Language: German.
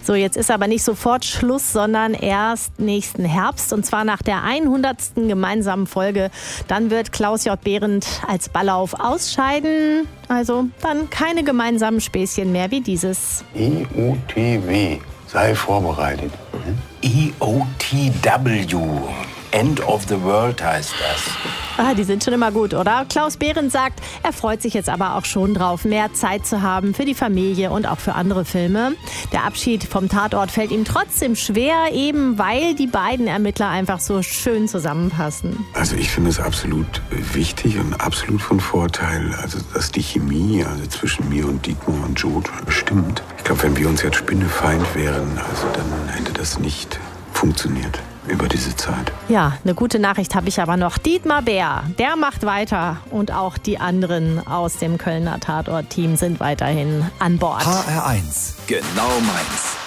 So, jetzt ist aber nicht sofort Schluss, sondern erst nächsten Herbst. Und zwar nach der 100. gemeinsamen Folge. Dann wird Klaus J. Behrendt als Ballauf ausscheiden. Also dann keine gemeinsamen Späßchen mehr wie dieses. IOTW. Sei vorbereitet. EOTW. End of the World heißt das. Die sind schon immer gut, oder? Klaus Behrendt sagt, er freut sich jetzt aber auch schon drauf, mehr Zeit zu haben für die Familie und auch für andere Filme. Der Abschied vom Tatort fällt ihm trotzdem schwer, eben weil die beiden Ermittler einfach so schön zusammenpassen. Also ich finde es absolut wichtig und absolut von Vorteil, also dass die Chemie zwischen mir und Dietmar und Jod stimmt. Ich glaube, wenn wir uns jetzt spinnefeind wären, also dann hätte das nicht funktioniert über diese Zeit. Ja, eine gute Nachricht habe ich aber noch. Dietmar Bär, der macht weiter und auch die anderen aus dem Kölner Tatort-Team sind weiterhin an Bord. HR1, genau meins.